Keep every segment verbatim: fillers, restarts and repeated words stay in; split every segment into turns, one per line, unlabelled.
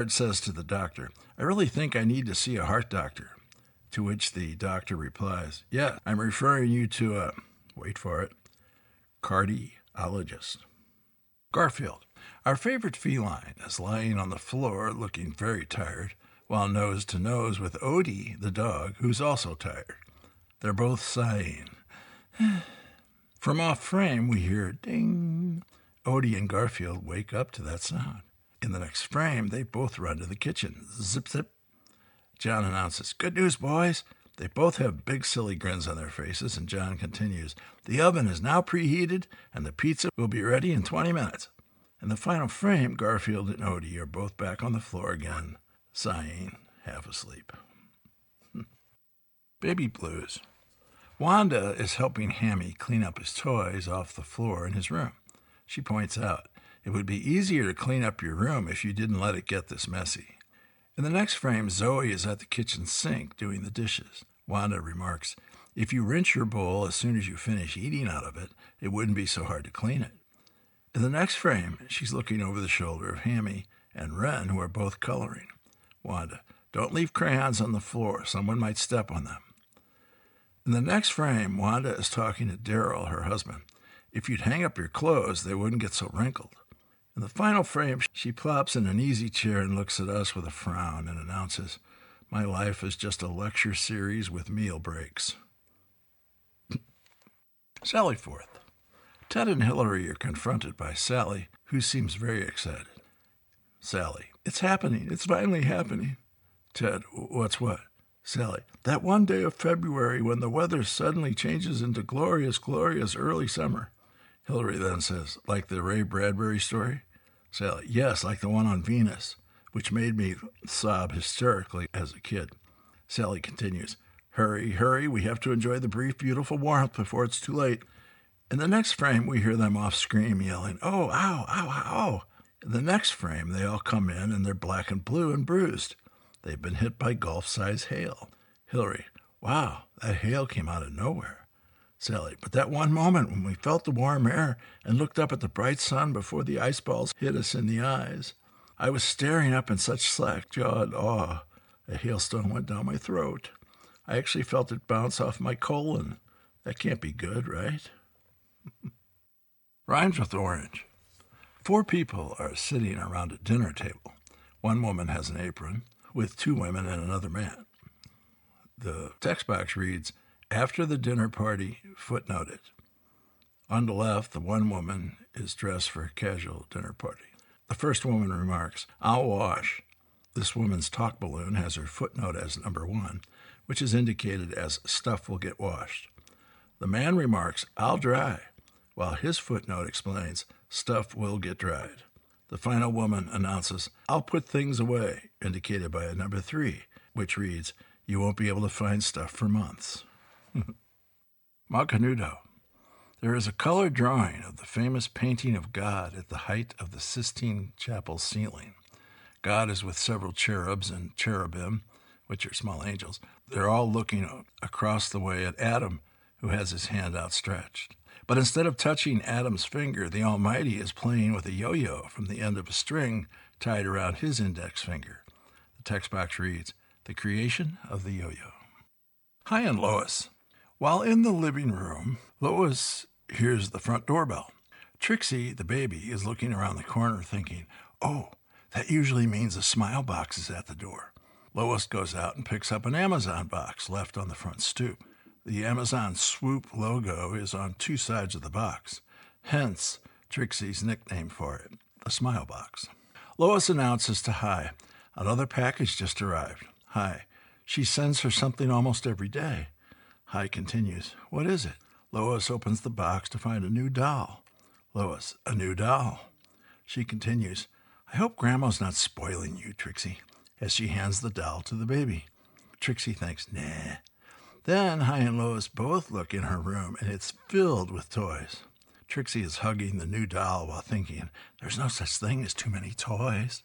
says to the doctor, "I really think I need to see a heart doctor." To which the doctor replies, "Yeah, I'm referring you to a," wait for it, "cardiologist." Garfield. Our favorite feline is lying on the floor looking very tired, while nose to nose with Odie, the dog, who's also tired. They're both sighing. From off frame, we hear ding. Odie and Garfield wake up to that sound. In the next frame, they both run to the kitchen. Zip, zip. John announces, "Good news, boys." They both have big silly grins on their faces, and John continues, "The oven is now preheated, and the pizza will be ready in twenty minutes. In the final frame, Garfield and Odie are both back on the floor again, sighing, half asleep. Baby blues. Wanda is helping Hammy clean up his toys off the floor in his room. She points out, "It would be easier to clean up your room if you didn't let it get this messy." In the next frame, Zoe is at the kitchen sink doing the dishes. Wanda remarks, "If you rinse your bowl as soon as you finish eating out of it, it wouldn't be so hard to clean it." In the next frame, she's looking over the shoulder of Hammy and Ren, who are both coloring. Wanda, "Don't leave crayons on the floor. Someone might step on them." In the next frame, Wanda is talking to Daryl, her husband. "If you'd hang up your clothes, they wouldn't get so wrinkled." In the final frame, she plops in an easy chair and looks at us with a frown and announces, "My life is just a lecture series with meal breaks." Sally Forth. Ted and Hillary are confronted by Sally, who seems very excited. Sally, "It's happening. It's finally happening." Ted, "What's what?" Sally, "That one day of February when the weather suddenly changes into glorious, glorious early summer." Hillary then says, "Like the Ray Bradbury story?" Sally, "Yes, like the one on Venus, which made me sob hysterically as a kid." Sally continues, "Hurry, hurry, we have to enjoy the brief, beautiful warmth before it's too late." In the next frame, we hear them off-screen yelling, "Oh, ow, ow, ow." In the next frame, they all come in and they're black and blue and bruised. They've been hit by golf-sized hail. Hillary, "Wow, that hail came out of nowhere." Sally, "But that one moment when we felt the warm air and looked up at the bright sun before the ice balls hit us in the eyes. I was staring up in such slack-jawed awe. A hailstone went down my throat. I actually felt it bounce off my colon. That can't be good, right?" Rhymes with orange. Four people are sitting around a dinner table. One woman has an apron with two women and another man. The text box reads, "After the dinner party, footnoted." On the left, the one woman is dressed for a casual dinner party. The first woman remarks, "I'll wash." This woman's talk balloon has her footnote as number one, which is indicated as "stuff will get washed." The man remarks, "I'll dry," while his footnote explains, "stuff will get dried." The final woman announces, "I'll put things away," indicated by a number three, which reads, "You won't be able to find stuff for months." Malcanudo. There is a colored drawing of the famous painting of God at the height of the Sistine Chapel ceiling. God is with several cherubs and cherubim, which are small angels. They're all looking across the way at Adam, who has his hand outstretched. But instead of touching Adam's finger, the Almighty is playing with a yo-yo from the end of a string tied around his index finger. The text box reads, "The creation of the yo-yo." Hi and Lois. While in the living room, Lois hears the front doorbell. Trixie, the baby, is looking around the corner thinking, "Oh, that usually means a Smile box is at the door." Lois goes out and picks up an Amazon box left on the front stoop. The Amazon Swoop logo is on two sides of the box, hence Trixie's nickname for it, the Smile box. Lois announces to Hi, "Another package just arrived." Hi, "She sends her something almost every day." Hi continues, "What is it?" Lois opens the box to find a new doll. Lois, "A new doll." She continues, "I hope Grandma's not spoiling you, Trixie," as she hands the doll to the baby. Trixie thinks, "Nah." Then Hi and Lois both look in her room, and it's filled with toys. Trixie is hugging the new doll while thinking, "There's no such thing as too many toys."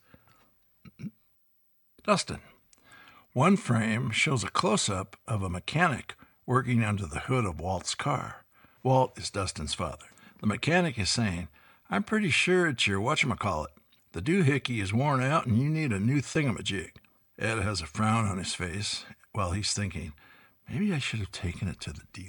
Dustin. One frame shows a close-up of a mechanic working under the hood of Walt's car. Walt is Dustin's father. The mechanic is saying, "I'm pretty sure it's your whatchamacallit." The doohickey is worn out and you need a new thingamajig. Ed has a frown on his face while he's thinking, maybe I should have taken it to the dealer.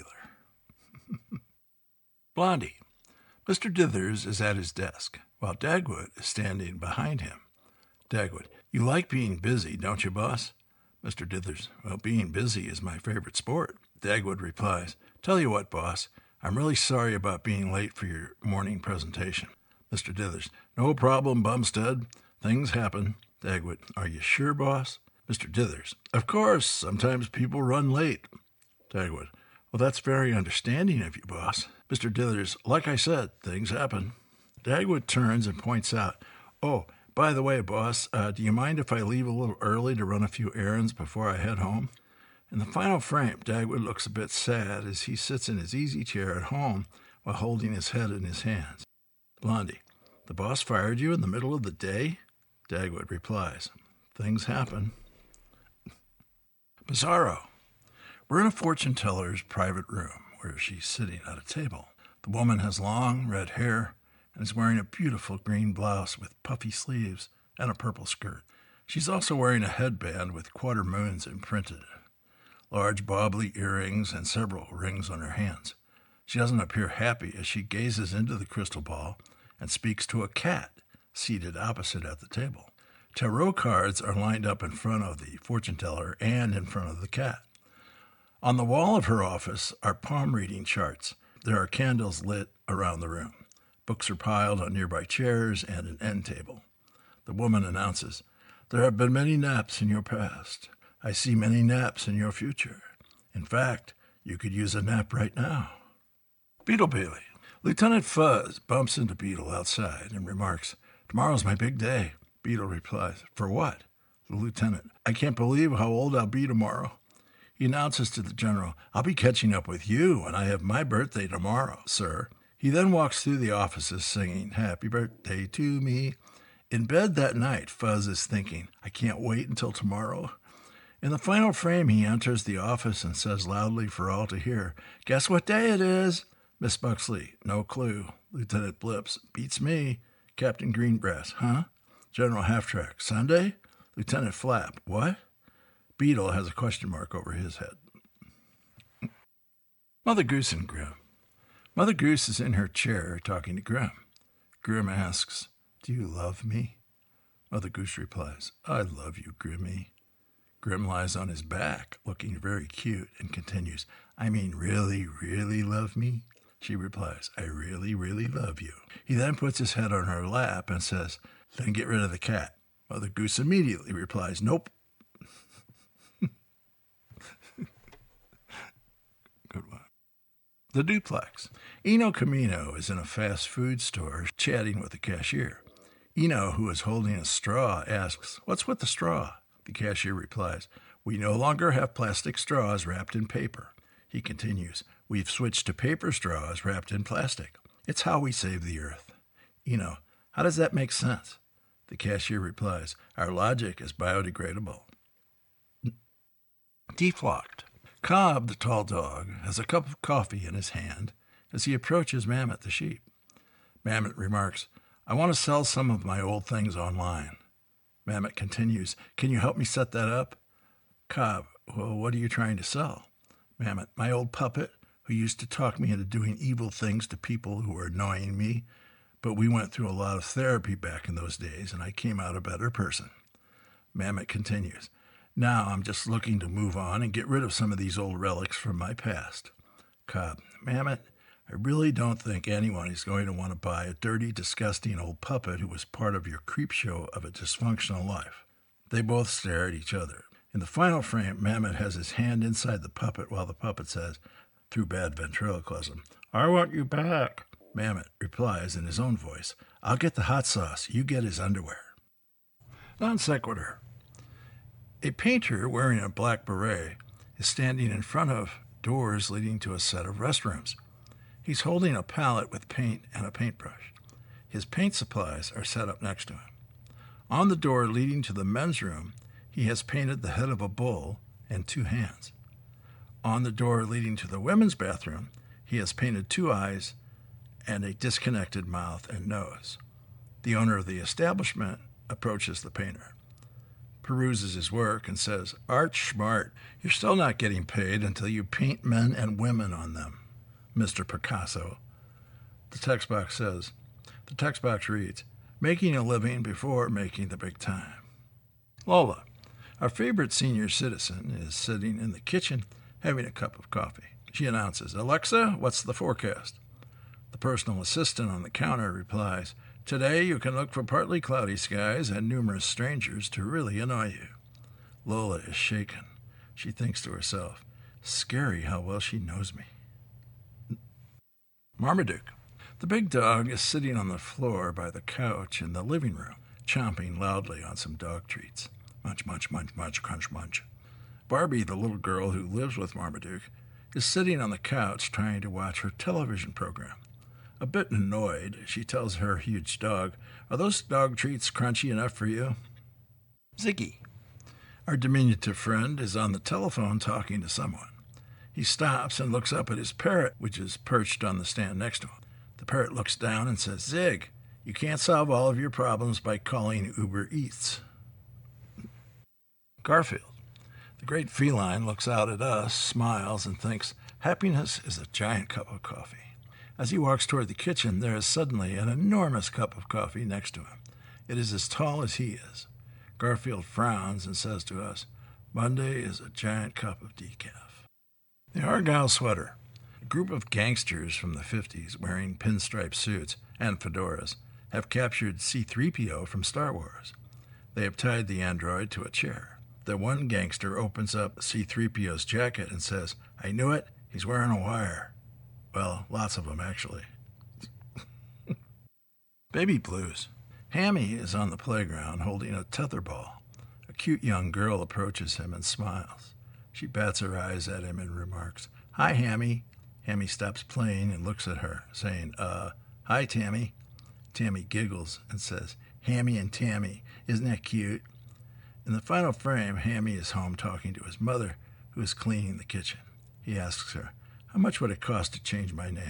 Blondie. Mister Dithers is at his desk, while Dagwood is standing behind him. Dagwood. You like being busy, don't you, boss? Mister Dithers. Well, being busy is my favorite sport. Dagwood replies, tell you what, boss, I'm really sorry about being late for your morning presentation. Mister Dithers. No problem, Bumstead. Things happen. Dagwood. Are you sure, boss? Mister Dithers. Of course, sometimes people run late. Dagwood. Well, that's very understanding of you, boss. Mister Dithers. Like I said, things happen. Dagwood turns and points out, oh, by the way, boss, uh, do you mind if I leave a little early to run a few errands before I head home? In the final frame, Dagwood looks a bit sad as he sits in his easy chair at home while holding his head in his hands. Blondie. The boss fired you in the middle of the day? Dagwood replies, things happen. Bizarro. We're in a fortune teller's private room where she's sitting at a table. The woman has long red hair and is wearing a beautiful green blouse with puffy sleeves and a purple skirt. She's also wearing a headband with quarter moons imprinted, large bobbly earrings, and several rings on her hands. She doesn't appear happy as she gazes into the crystal ball and speaks to a cat seated opposite at the table. Tarot cards are lined up in front of the fortune teller and in front of the cat. On the wall of her office are palm reading charts. There are candles lit around the room. Books are piled on nearby chairs and an end table. The woman announces, there have been many naps in your past. I see many naps in your future. In fact, you could use a nap right now. Beetle Bailey. Lieutenant Fuzz bumps into Beetle outside and remarks, tomorrow's my big day. Beetle replies, for what? The lieutenant, I can't believe how old I'll be tomorrow. He announces to the general, I'll be catching up with you, and I have my birthday tomorrow, sir. He then walks through the offices singing, happy birthday to me. In bed that night, Fuzz is thinking, I can't wait until tomorrow. In the final frame, he enters the office and says loudly for all to hear, guess what day it is? Miss Buxley, no clue. Lieutenant Blips, beats me. Captain Greenbrass, huh? General Halftrack, Sunday? Lieutenant Flap, what? Beetle has a question mark over his head. Mother Goose and Grim. Mother Goose is in her chair talking to Grim. Grim asks, do you love me? Mother Goose replies, I love you, Grimmy. Grim lies on his back, looking very cute, and continues, I mean really, really love me? She replies, I really, really love you. He then puts his head on her lap and says, then get rid of the cat. Mother Goose immediately replies, nope. Good one. The Duplex. Eno Camino is in a fast food store chatting with the cashier. Eno, who is holding a straw, asks, what's with the straw? The cashier replies, we no longer have plastic straws wrapped in paper. He continues, we've switched to paper straws wrapped in plastic. It's how we save the earth. Eno, how does that make sense? The cashier replies, our logic is biodegradable. Deflocked. Cobb, the tall dog, has a cup of coffee in his hand as he approaches Mammoth the sheep. Mammoth remarks, I want to sell some of my old things online. Mammoth continues, can you help me set that up? Cobb, well, what are you trying to sell? Mammoth, my old puppet, who used to talk me into doing evil things to people who were annoying me, but we went through a lot of therapy back in those days, and I came out a better person. Mammoth continues, now I'm just looking to move on and get rid of some of these old relics from my past. Cobb, Mammoth, I really don't think anyone is going to want to buy a dirty, disgusting old puppet who was part of your creep show of a dysfunctional life. They both stare at each other. In the final frame, Mammoth has his hand inside the puppet while the puppet says, through bad ventriloquism, I want you back. Mammoth replies in his own voice, I'll get the hot sauce, you get his underwear. Non sequitur. A painter wearing a black beret is standing in front of doors leading to a set of restrooms. He's holding a palette with paint and a paintbrush. His paint supplies are set up next to him. On the door leading to the men's room, he has painted the head of a bull and two hands. On the door leading to the women's bathroom, he has painted two eyes and a disconnected mouth and nose. The owner of the establishment approaches the painter, peruses his work, and says, "Art smart. You're still not getting paid until you paint men and women on them, Mister Picasso." The text box says, the text box reads, "Making a living before making the big time." Lola, our favorite senior citizen, is sitting in the kitchen having a cup of coffee. She announces, "Alexa, what's the forecast?" The personal assistant on the counter replies, "Today you can look for partly cloudy skies and numerous strangers to really annoy you." Lola is shaken. She thinks to herself, "Scary how well she knows me." Marmaduke. The big dog is sitting on the floor by the couch in the living room, chomping loudly on some dog treats. Munch, munch, munch, munch, crunch, munch. Barbie, the little girl who lives with Marmaduke, is sitting on the couch trying to watch her television program. A bit annoyed, she tells her huge dog, "Are those dog treats crunchy enough for you?" Ziggy. Our diminutive friend is on the telephone talking to someone. He stops and looks up at his parrot, which is perched on the stand next to him. The parrot looks down and says, "Zig, you can't solve all of your problems by calling Uber Eats." Garfield. The great feline looks out at us, smiles, and thinks happiness is a giant cup of coffee. As he walks toward the kitchen, there is suddenly an enormous cup of coffee next to him. It is as tall as he is. Garfield frowns and says to us, "Monday is a giant cup of decaf." The Argyle Sweater. A group of gangsters from the fifties wearing pinstripe suits and fedoras have captured C three P O from Star Wars. They have tied the android to a chair. The one gangster opens up C three P O's jacket and says, "I knew it, he's wearing a wire." Well, lots of them, actually. Baby Blues. Hammy is on the playground holding a tetherball. A cute young girl approaches him and smiles. She bats her eyes at him and remarks, "Hi, Hammy." Hammy stops playing and looks at her, saying, uh, "Hi, Tammy." Tammy giggles and says, "Hammy and Tammy, isn't that cute?" In the final frame, Hammy is home talking to his mother, who is cleaning the kitchen. He asks her, "How much would it cost to change my name?"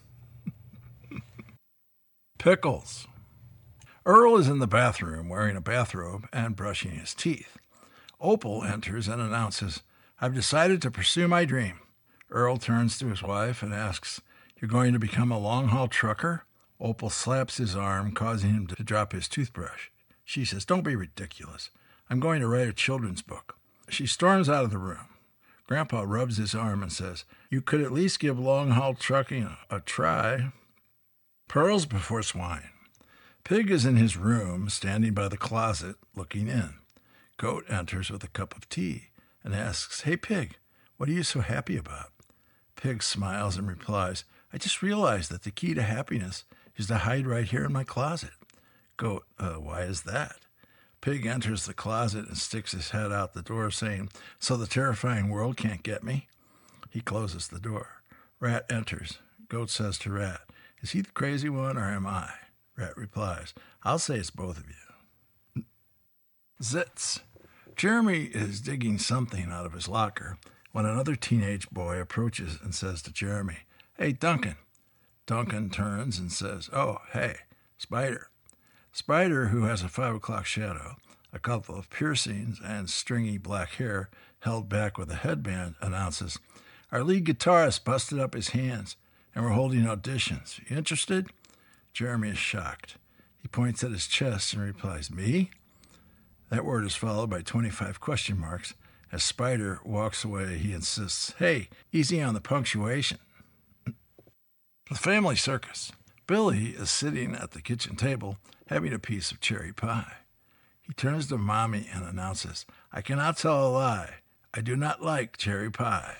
Pickles. Earl is in the bathroom wearing a bathrobe and brushing his teeth. Opal enters and announces, "I've decided to pursue my dream." Earl turns to his wife and asks, "You're going to become a long-haul trucker?" Opal slaps his arm, causing him to drop his toothbrush. She says, "Don't be ridiculous. I'm going to write a children's book." She storms out of the room. Grandpa rubs his arm and says, "You could at least give long-haul trucking a, a try." Pearls before swine. Pig is in his room, standing by the closet, looking in. Goat enters with a cup of tea and asks, "Hey, Pig, what are you so happy about?" Pig smiles and replies, "I just realized that the key to happiness is to hide right here in my closet." Goat, uh, "Why is that?" Pig enters the closet and sticks his head out the door, saying, "So the terrifying world can't get me?" He closes the door. Rat enters. Goat says to Rat, "Is he the crazy one or am I?" Rat replies, "I'll say it's both of you." Zits. Jeremy is digging something out of his locker when another teenage boy approaches and says to Jeremy, "Hey, Duncan." Duncan turns and says, "Oh, hey, Spider." Spider, who has a five o'clock shadow, a couple of piercings, and stringy black hair held back with a headband, announces, "Our lead guitarist busted up his hands, and we're holding auditions. You interested?" Jeremy is shocked. He points at his chest and replies, "Me?" That word is followed by twenty-five question marks. As Spider walks away, he insists, "Hey, easy on the punctuation." The Family Circus. Billy is sitting at the kitchen table having a piece of cherry pie. He turns to Mommy and announces, "I cannot tell a lie. I do not like cherry pie."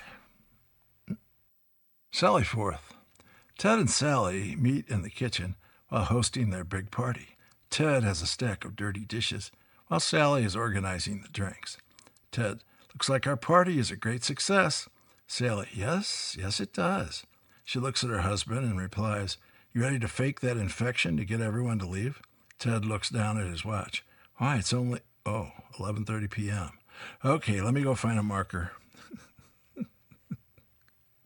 Sally Forth. Ted and Sally meet in the kitchen while hosting their big party. Ted has a stack of dirty dishes while Sally is organizing the drinks. Ted, "Looks like our party is a great success." Sally, "Yes, yes it does." She looks at her husband and replies, "You ready to fake that infection to get everyone to leave?" Ted looks down at his watch. "Why, it's only, oh, eleven thirty p.m. Okay, let me go find a marker."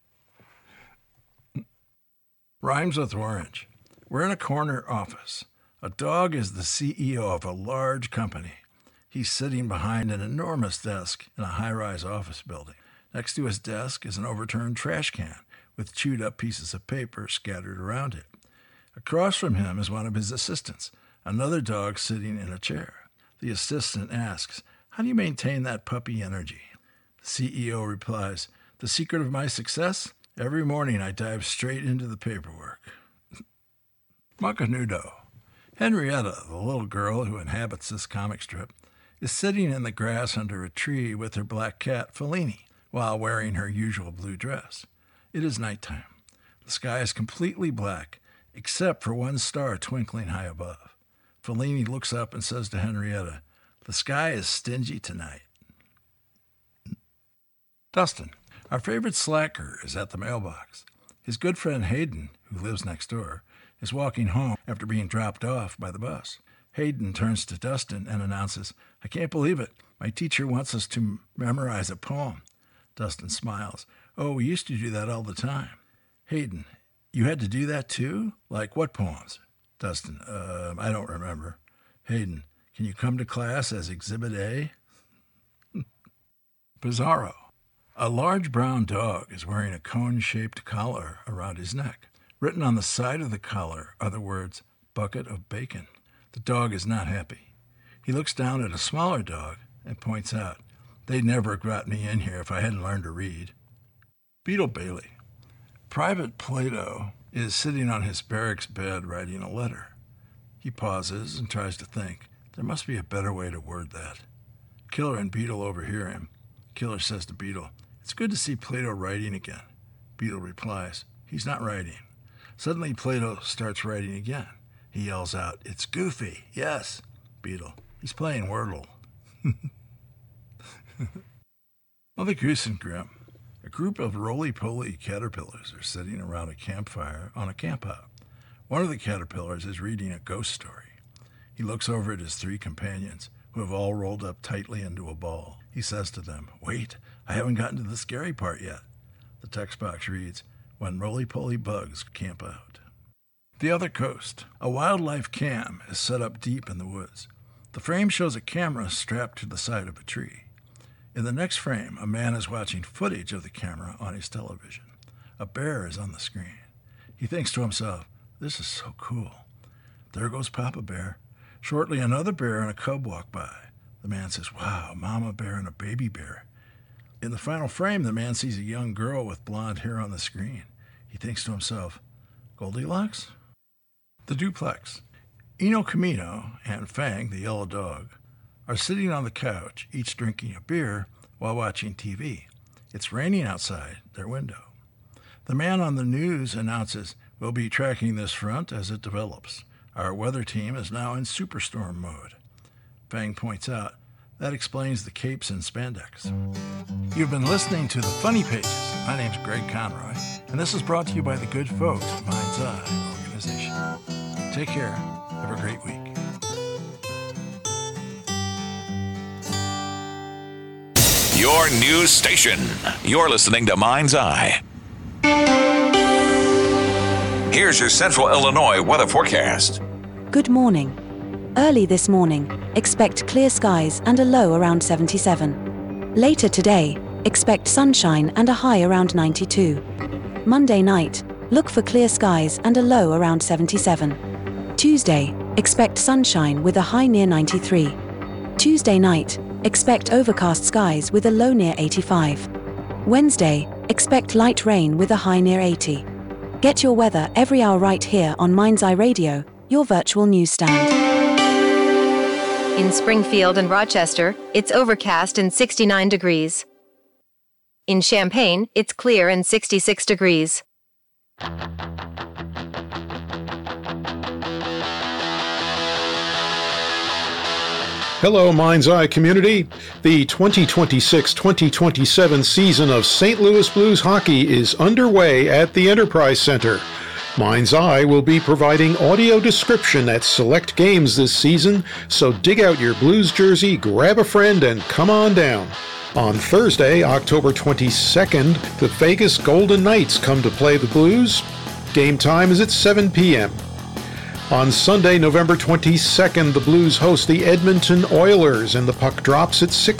Rhymes with orange. We're in a corner office. A dog is the C E O of a large company. He's sitting behind an enormous desk in a high-rise office building. Next to his desk is an overturned trash can with chewed-up pieces of paper scattered around it. Across from him is one of his assistants, another dog sitting in a chair. The assistant asks, "How do you maintain that puppy energy?" The C E O replies, "The secret of my success? Every morning I dive straight into the paperwork." Muckanudo. Henrietta, the little girl who inhabits this comic strip, is sitting in the grass under a tree with her black cat, Fellini, while wearing her usual blue dress. It is nighttime. The sky is completely black, except for one star twinkling high above. Fellini looks up and says to Henrietta, "The sky is stingy tonight." Dustin. Our favorite slacker is at the mailbox. His good friend Hayden, who lives next door, is walking home after being dropped off by the bus. Hayden turns to Dustin and announces, "I can't believe it. My teacher wants us to memorize a poem." Dustin smiles. "Oh, we used to do that all the time." Hayden. "You had to do that too? Like what poems?" Dustin. Uh, I don't remember. Hayden. "Can you come to class as Exhibit A?" Bizarro. A large brown dog is wearing a cone-shaped collar around his neck. Written on the side of the collar are the words, "Bucket of Bacon." The dog is not happy. He looks down at a smaller dog and points out, "They'd never have got me in here if I hadn't learned to read." Beetle Bailey. Private Plato is sitting on his barracks bed writing a letter. He pauses and tries to think. There must be a better way to word that. Killer and Beetle overhear him. Killer says to Beetle, "It's good to see Plato writing again." Beetle replies, "He's not writing." Suddenly Plato starts writing again. He yells out, "It's Goofy, yes." Beetle, "He's playing Wordle." Mother Goose and Grimm. A group of roly-poly caterpillars are sitting around a campfire on a campout. One of the caterpillars is reading a ghost story. He looks over at his three companions, who have all rolled up tightly into a ball. He says to them, "Wait, I haven't gotten to the scary part yet." The text box reads, "When roly-poly bugs camp out." The Other Coast. A wildlife cam is set up deep in the woods. The frame shows a camera strapped to the side of a tree. In the next frame, a man is watching footage of the camera on his television. A bear is on the screen. He thinks to himself, "This is so cool." There goes Papa Bear. Shortly, another bear and a cub walk by. The man says, "Wow, Mama Bear and a baby bear." In the final frame, the man sees a young girl with blonde hair on the screen. He thinks to himself, "Goldilocks?" The Duplex. Eno Camino and Fang, the yellow dog, are sitting on the couch, each drinking a beer while watching T V. It's raining outside their window. The man on the news announces, "We'll be tracking this front as it develops. Our weather team is now in superstorm mode." Fang points out, "That explains the capes and spandex." You've been listening to The Funny Pages. My name's Greg Conroy, and this is brought to you by the good folks at Mind's Eye Organization. Take care. Have a great week.
Your news station. You're listening to Mind's Eye. Here's your Central Illinois weather forecast.
Good morning. Early this morning, expect clear skies and a low around seventy-seven. Later today, expect sunshine and a high around ninety-two. Monday night, look for clear skies and a low around seventy-seven. Tuesday, expect sunshine with a high near ninety-three. Tuesday night, expect overcast skies with a low near eighty-five. Wednesday, expect light rain with a high near eighty. Get your weather every hour right here on Mind's Eye Radio, your virtual newsstand.
In Springfield and Rochester, it's overcast and sixty-nine degrees. In Champaign, it's clear and sixty-six degrees.
Hello, Mind's Eye community. The twenty twenty-six twenty twenty-seven season of Saint Louis Blues hockey is underway at the Enterprise Center. Mind's Eye will be providing audio description at select games this season, so dig out your Blues jersey, grab a friend, and come on down. On Thursday, October twenty-second, the Vegas Golden Knights come to play the Blues. Game time is at seven p.m. On Sunday, November twenty-second, the Blues host the Edmonton Oilers, and the puck drops at six